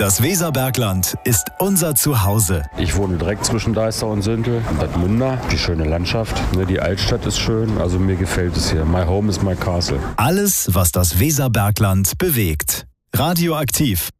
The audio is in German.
Das Weserbergland ist unser Zuhause. Ich wohne direkt zwischen Deister und Süntel, Bad Münder. Die schöne Landschaft, die Altstadt ist schön, also mir gefällt es hier. My home is my castle. Alles, was das Weserbergland bewegt. Radioaktiv.